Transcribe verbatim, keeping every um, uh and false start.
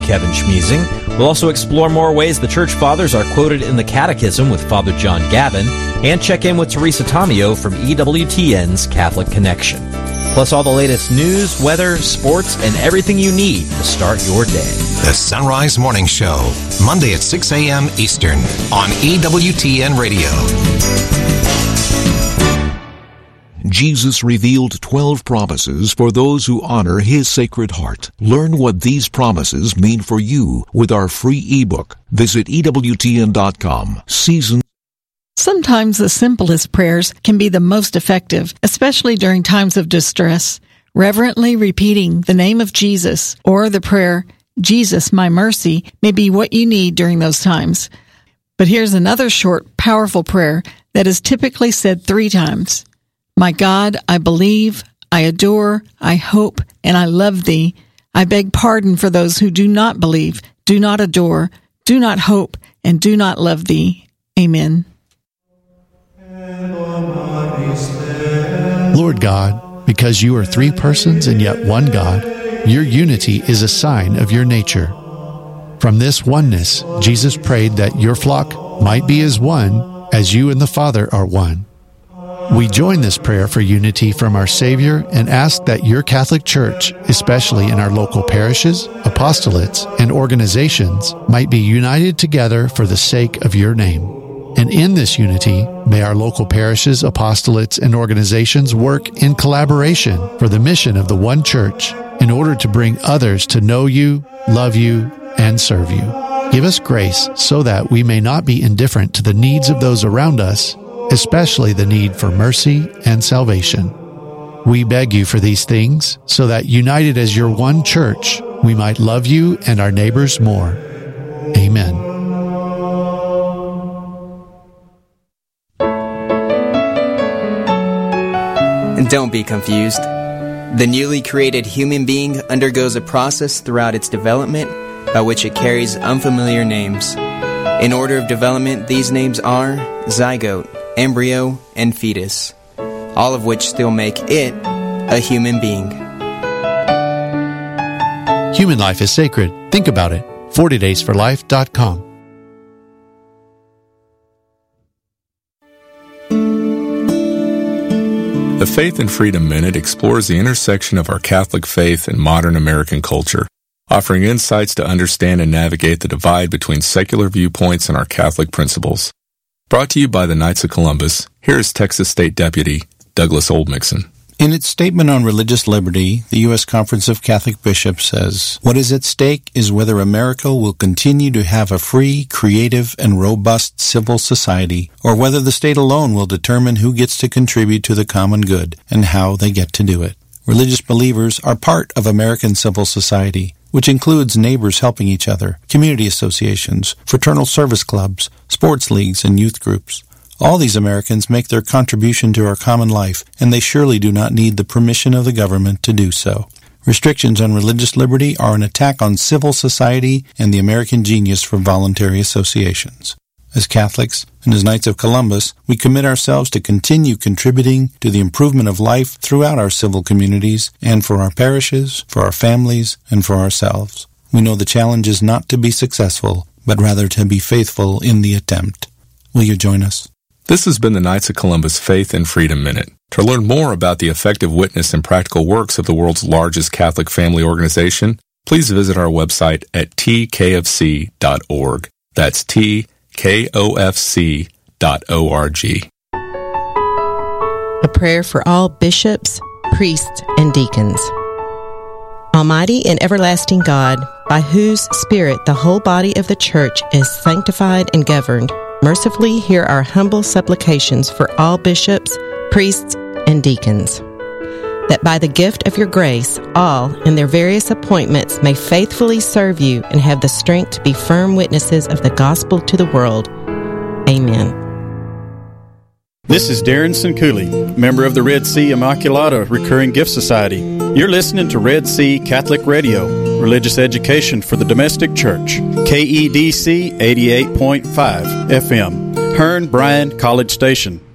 Kevin Schmiesing. We'll also explore more ways the Church Fathers are quoted in the Catechism with Father John Gavin, and check in with Teresa Tomeo from E W T N's Catholic Connection. Plus all the latest news, weather, sports, and everything you need to start your day. The Sunrise Morning Show, Monday at six a.m. Eastern on E W T N Radio. Jesus revealed twelve promises for those who honor His Sacred Heart. Learn what these promises mean for you with our free ebook. Visit E W T N dot com. Season. Sometimes the simplest prayers can be the most effective, especially during times of distress. Reverently repeating the name of Jesus or the prayer, Jesus, my mercy, may be what you need during those times. But here's another short, powerful prayer that is typically said three times. My God, I believe, I adore, I hope, and I love Thee. I beg pardon for those who do not believe, do not adore, do not hope, and do not love Thee. Amen. Lord God, because you are three persons and yet one God, your unity is a sign of your nature. From this oneness, Jesus prayed that your flock might be as one, as you and the Father are one. We join this prayer for unity from our Savior and ask that your Catholic Church, especially in our local parishes, apostolates, and organizations, might be united together for the sake of your name. And in this unity, may our local parishes, apostolates, and organizations work in collaboration for the mission of the one Church in order to bring others to know you, love you, and serve you. Give us grace so that we may not be indifferent to the needs of those around us, especially the need for mercy and salvation. We beg you for these things so that, united as your one Church, we might love you and our neighbors more. Amen. And don't be confused. The newly created human being undergoes a process throughout its development by which it carries unfamiliar names. In order of development, these names are zygote, embryo, and fetus, all of which still make it a human being. Human life is sacred. Think about it. forty days for life dot com. The Faith and Freedom Minute explores the intersection of our Catholic faith and modern American culture, offering insights to understand and navigate the divide between secular viewpoints and our Catholic principles. Brought to you by the Knights of Columbus, here is Texas State Deputy Douglas Oldmixon. In its statement on religious liberty, the U S Conference of Catholic Bishops says, "What is at stake is whether America will continue to have a free, creative, and robust civil society, or whether the state alone will determine who gets to contribute to the common good and how they get to do it." Religious believers are part of American civil society, which includes neighbors helping each other, community associations, fraternal service clubs, sports leagues, and youth groups. All these Americans make their contribution to our common life, and they surely do not need the permission of the government to do so. Restrictions on religious liberty are an attack on civil society and the American genius for voluntary associations. As Catholics and as Knights of Columbus, we commit ourselves to continue contributing to the improvement of life throughout our civil communities and for our parishes, for our families, and for ourselves. We know the challenge is not to be successful, but rather to be faithful in the attempt. Will you join us? This has been the Knights of Columbus Faith and Freedom Minute. To learn more about the effective witness and practical works of the world's largest Catholic family organization, please visit our website at t k f c dot org. That's t k o f c dot org. A prayer for all bishops, priests, and deacons. Almighty and everlasting God, by whose Spirit the whole body of the Church is sanctified and governed, mercifully hear our humble supplications for all bishops, priests, and deacons, that by the gift of your grace, all, in their various appointments, may faithfully serve you and have the strength to be firm witnesses of the gospel to the world. Amen. This is Darren Sincooley, member of the Red Sea Immaculata Recurring Gift Society. You're listening to Red Sea Catholic Radio, religious education for the domestic church. K E D C eighty-eight point five F M, Hearn Bryan College Station.